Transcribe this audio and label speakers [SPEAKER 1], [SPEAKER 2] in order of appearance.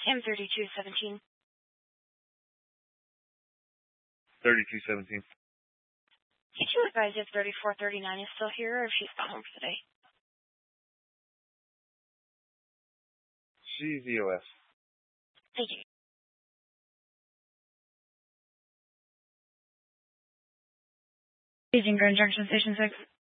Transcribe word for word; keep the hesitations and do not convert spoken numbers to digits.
[SPEAKER 1] Cam thirty-two seventeen.
[SPEAKER 2] thirty-two seventeen.
[SPEAKER 1] Could you advise if thirty-four thirty-nine is still here or if she's gone home for the day?
[SPEAKER 2] She's E O S.
[SPEAKER 1] Thank you. Aging Grand Junction Station six.